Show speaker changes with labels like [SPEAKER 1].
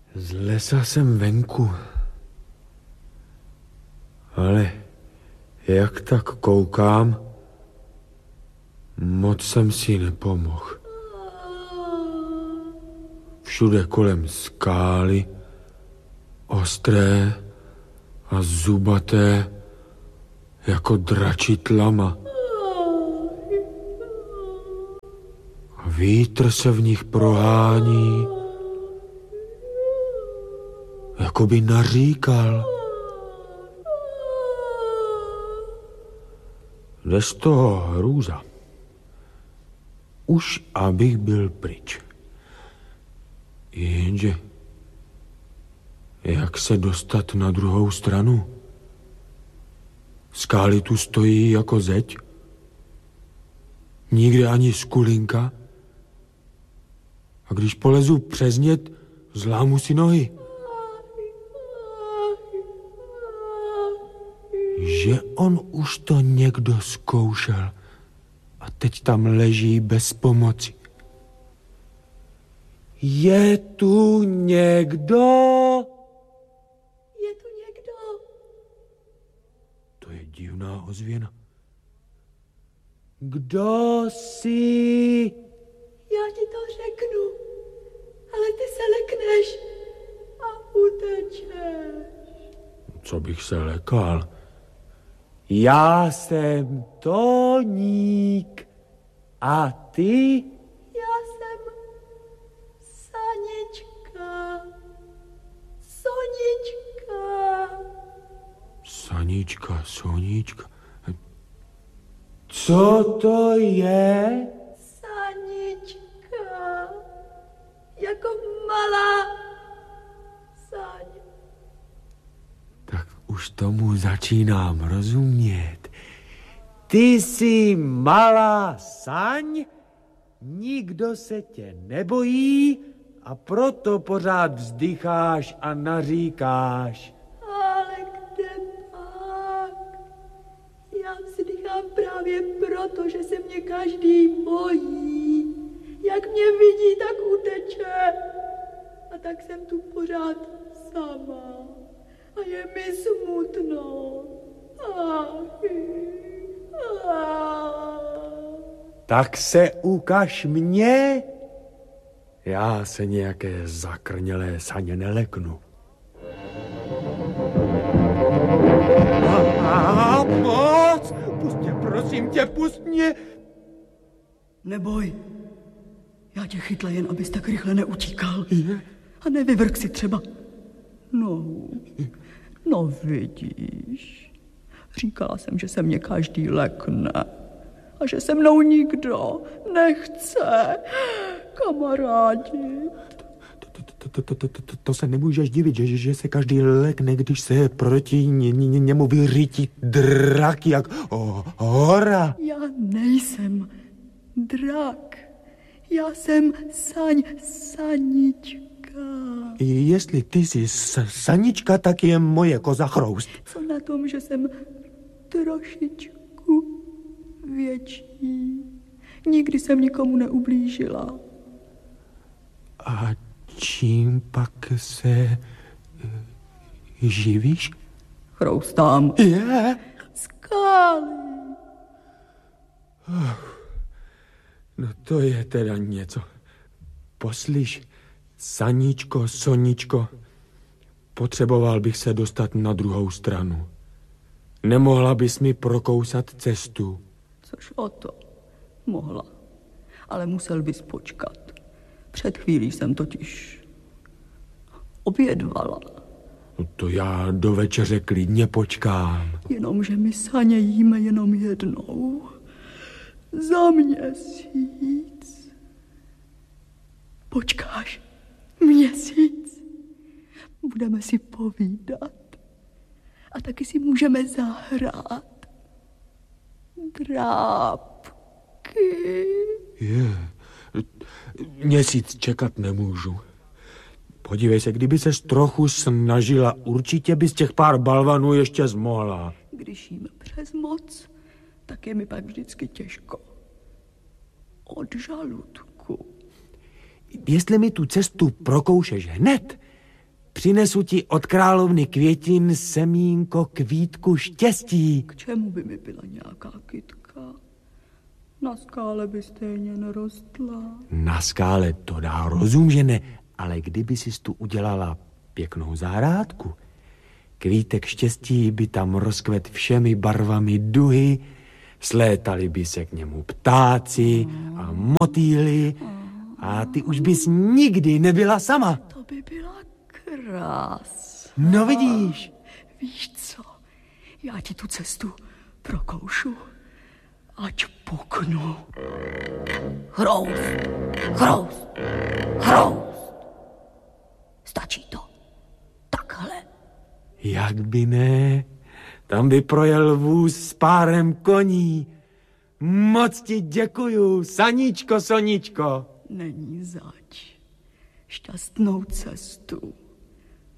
[SPEAKER 1] Z lesa jsem venku, ale jak tak koukám, moc jsem si nepomohl. Všude kolem skály, ostré a zubaté, jako dračí tlama. A vítr se v nich prohání, jako by naříkal. Jde z toho hrůza. Už abych byl pryč. Jenže jak se dostat na druhou stranu? Skály tu stojí jako zeď. Nikde ani skulinka. A když polezu přes ně, zlámu si nohy. Že on už to někdo zkoušel a teď tam leží bez pomoci. Je tu někdo?
[SPEAKER 2] Je tu někdo?
[SPEAKER 1] To je divná ozvěna. Kdo jsi?
[SPEAKER 2] Já ti to řeknu, ale ty se lekneš a utečeš.
[SPEAKER 1] Co bych se lekal? Já jsem Toník. A ty?
[SPEAKER 2] Já jsem Sanička. Sonička.
[SPEAKER 1] Sanička, Soníčka. Co to je?
[SPEAKER 2] Sanička. Jako malá saň.
[SPEAKER 1] Tak už tomu začínám rozumět. Ty jsi malá saň, nikdo se tě nebojí a proto pořád vzdycháš a naříkáš.
[SPEAKER 2] Ale kde pak? Já vzdychám právě proto, že se mě každý bojí. Jak mě vidí, tak uteče. A tak jsem tu pořád sama. A je mi smutno.
[SPEAKER 1] Tak se ukaž mě. Já se nějaké zakrnělé saně neleknu. Moc! Pust mě, prosím tě, pust mě!
[SPEAKER 2] Neboj. Já tě chytla jen, abys tak rychle neutíkal. A nevyvrk si třeba nohu. No vidíš. Říkala jsem, že se mě každý lekne. A že se mnou nikdo nechce kamarádit.
[SPEAKER 1] To se nemůžeš divit, že se každý lekne, když se proti němu vyřítí drak jak hora.
[SPEAKER 2] Já nejsem drak. Já jsem Sanička.
[SPEAKER 1] Jestli ty jsi Sanička, tak je moje koza Chroust.
[SPEAKER 2] Co na tom, že jsem trošičku větší. Nikdy jsem nikomu neublížila.
[SPEAKER 1] A čím pak se živíš?
[SPEAKER 2] Chroustám.
[SPEAKER 1] Je?
[SPEAKER 2] Skály.
[SPEAKER 1] No to je teda něco. Poslyš, Saničko, Soničko, potřeboval bych se dostat na druhou stranu. Nemohla bys mi prokousat cestu?
[SPEAKER 2] Což o to. Mohla. Ale musel bys počkat. Před chvílí jsem totiž obědvala.
[SPEAKER 1] No to já do večeře klidně počkám.
[SPEAKER 2] Jenomže my saně jíme jenom jednou. Za měsíc. Počkáš měsíc? Budeme si povídat. A taky si můžeme zahrát. Drápky.
[SPEAKER 1] Měsíc čekat nemůžu. Podívej se, kdyby ses trochu snažila, určitě bys těch pár balvanů ještě zmohla.
[SPEAKER 2] Když jím přes moc, tak je mi pak vždycky těžko. Od žaludku.
[SPEAKER 1] Jestli mi tu cestu prokoušeš hned, přinesu ti od královny květin semínko kvítku štěstí.
[SPEAKER 2] K čemu by mi byla nějaká kytka? Na skále by stejně nerostla.
[SPEAKER 1] Na skále to dá rozum, že ne, ale kdyby si tu udělala pěknou zahrádku, kvítek štěstí by tam rozkvet všemi barvami duhy, slétali by se k němu ptáci a motýly a ty už bys nikdy nebyla sama.
[SPEAKER 2] To by byla krásná.
[SPEAKER 1] No vidíš.
[SPEAKER 2] Víš co, já ti tu cestu prokoušu, ať puknu. Chroust, chroust, chroust. Stačí to. Takhle.
[SPEAKER 1] Jak by ne? Tam by projel vůz s párem koní. Moc ti děkuju, Saníčko, Soníčko.
[SPEAKER 2] Není zač. Šťastnou cestu.